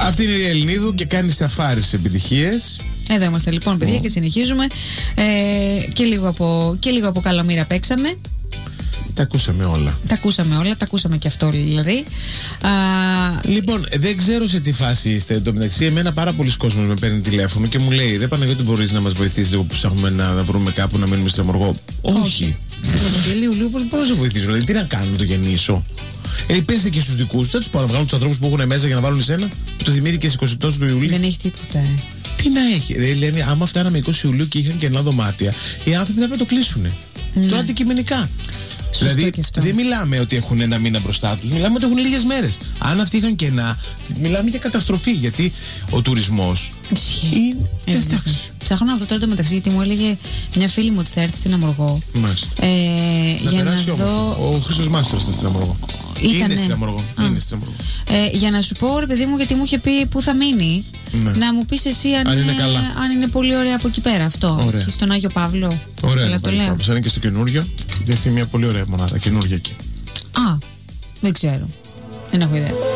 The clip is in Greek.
Αυτή είναι η Ελληνίδου και κάνει σαφάρις επιτυχίες. Εδώ είμαστε λοιπόν, παιδιά, και συνεχίζουμε. Και λίγο από Καλομήρα παίξαμε. Τα ακούσαμε όλα. Τα ακούσαμε και αυτό δηλαδή. Λοιπόν, δεν ξέρω σε τι φάση είστε. Εν τω μεταξύ, εμένα πάρα πολλοί κόσμος με παίρνει τηλέφωνο και μου λέει: Ρε Παναγιώτη, μπορείς να μας βοηθήσεις λίγο που ψάχνουμε να βρούμε κάπου να μείνουμε Στρεμοργό? Όχι. Λίγο, πώς μπορώ να σε βοηθήσω? Δηλαδή, τι να κάνω, να το γεννήσω? Πέστε και στους δικούς του, θα τους πάω να βγάλουν τους ανθρώπους που έχουν μέσα για να βάλουν εσένα, που το θυμήθηκε στις 20 του Ιουλίου. Δεν έχει τίποτα. Τι να έχει? Λένε, άμα φτάναμε 20 Ιουλίου και είχαν κενά δωμάτια, οι άνθρωποι θα πρέπει να το κλείσουν. Τώρα αντικειμενικά. Δηλαδή, δεν μιλάμε ότι έχουν ένα μήνα μπροστά τους, μιλάμε ότι έχουν λίγες μέρες. Αν αυτοί είχαν κενά, μιλάμε για καταστροφή. Γιατί ο τουρισμός. Ψάχνω να βρω τώρα το μεταξύ, γιατί μου έλεγε μια φίλη μου ότι θα έρθει στην Αμοργό. Μάλιστα. Για να δω. Ο Χρήστος Μάστορας ήταν στην Αμοργό. Είναι στην Αμοργό. Για να σου πω, ρε παιδί μου, γιατί μου είχε πει πού θα μείνει. Ναι. Να μου πεις εσύ αν είναι πολύ ωραία από εκεί πέρα αυτό. Ωραία. Και στον Άγιο Παύλο. Ωραία, το λέω. Αν είναι και στο καινούριο, δεν μια πολύ ωραία μονάδα. Καινούργια εκεί. Δεν ξέρω. Δεν έχω ιδέα.